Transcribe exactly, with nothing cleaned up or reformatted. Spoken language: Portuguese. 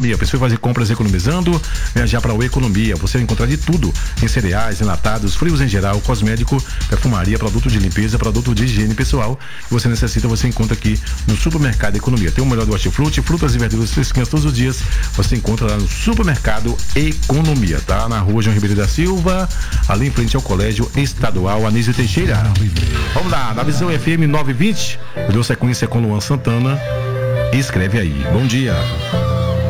Economia. Precisa fazer compras economizando? Viajar para o Economia. Você vai encontrar de tudo em cereais, enlatados, frios em geral, cosmético, perfumaria, produto de limpeza, produto de higiene pessoal que você necessita, você encontra aqui no Supermercado Economia. Tem o melhor do hortifruti, frutas e verduras fresquinhas todos os dias, você encontra lá no Supermercado Economia, tá? Na rua João Ribeiro da Silva, ali em frente ao Colégio Estadual Anísio Teixeira. Vamos lá, na Visão F M nove vinte, eu dou sequência com Luan Santana. Escreve aí. Bom dia.